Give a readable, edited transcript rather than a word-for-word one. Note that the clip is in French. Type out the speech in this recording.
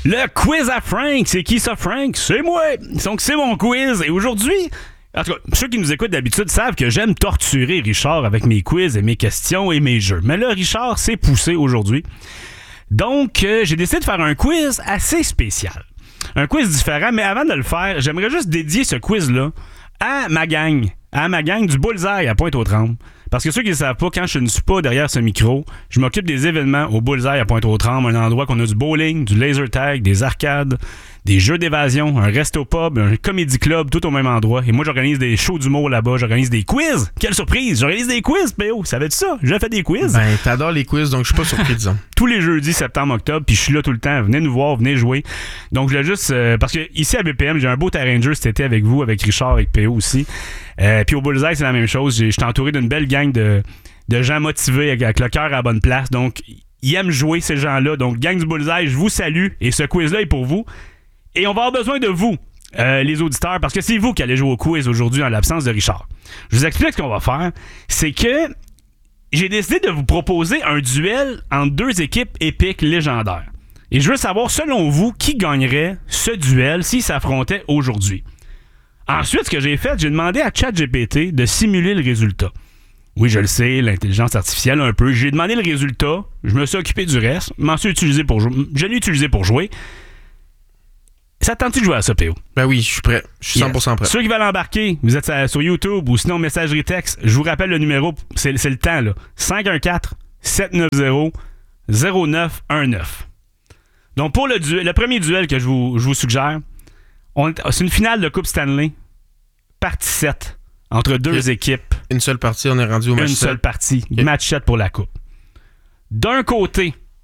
Le quiz à Frank. C'est qui ça, Frank? C'est moi. Donc, c'est mon quiz. Et aujourd'hui, en tout cas, ceux qui nous écoutent d'habitude savent que j'aime torturer Richard avec mes quiz et mes questions et mes jeux. Mais là, Richard s'est poussé aujourd'hui. Donc, j'ai décidé de faire un quiz assez spécial. Un quiz différent, mais avant de le faire, j'aimerais juste dédier ce quiz-là à ma gang du Bullseye à Pointe-aux-Trembles. Parce que ceux qui ne savent pas, quand je ne suis pas derrière ce micro, je m'occupe des événements au Bullseye à Pointe-aux-Trembles, un endroit qu'on a du bowling, du laser tag, des arcades, des jeux d'évasion, un resto-pub, un comédie club, tout au même endroit. Et moi, j'organise des shows d'humour là-bas, j'organise des quiz. Quelle surprise! J'organise des quiz, PO. Savais-tu ça? J'ai fait des quiz. Ben, t'adores les quiz, donc je suis pas surpris, disons. Tous les jeudis, septembre, octobre, puis je suis là tout le temps. Venez nous voir, venez jouer. Donc, je voulais juste... parce que ici, à BPM, j'ai un beau terrain de jeu cet été avec vous, avec Richard, avec PO aussi. Puis au Bullseye, c'est la même chose. Je suis entouré d'une belle gang de gens motivés avec le cœur à la bonne place. Donc, ils aiment jouer, ces gens-là. Donc, gang du Bullseye, je vous salue. Et ce quiz-là est pour vous. Et on va avoir besoin de vous, les auditeurs, parce que c'est vous qui allez jouer au quiz aujourd'hui en l'absence de Richard. Je vous explique ce qu'on va faire. C'est que j'ai décidé de vous proposer un duel entre deux équipes épiques légendaires. Et je veux savoir, selon vous, qui gagnerait ce duel s'ils s'affrontaient aujourd'hui. Ensuite, ce que j'ai fait, j'ai demandé à ChatGPT de simuler le résultat. Oui, je le sais, l'intelligence artificielle un peu. J'ai demandé le résultat, je me suis occupé du reste, je l'ai utilisé pour jouer. Ça te tente-tu de jouer à ça, PO? Ben oui, je suis prêt. Je suis 100% prêt. Ceux qui veulent embarquer, vous êtes sur YouTube ou sinon messagerie texte, je vous rappelle le numéro, c'est le temps, là. 514-790-0919. Donc, pour le premier duel que je vous suggère, c'est une finale de Coupe Stanley, partie 7, entre deux équipes. Une seule partie, on est rendu au match 7. Une seule partie, match 7 pour la Coupe. D'un côté,